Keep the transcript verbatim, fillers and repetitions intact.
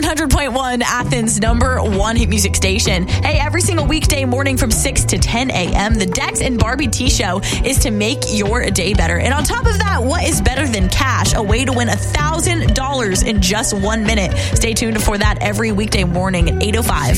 hundred point one, Athens' number one hit music station. Hey, every single weekday morning from six to ten a.m., the Dex and Barbie T Show is to make your day better. And on top of that, what is better than cash? A way to win one thousand dollars in just one minute. Stay tuned for that every weekday morning at eight oh five.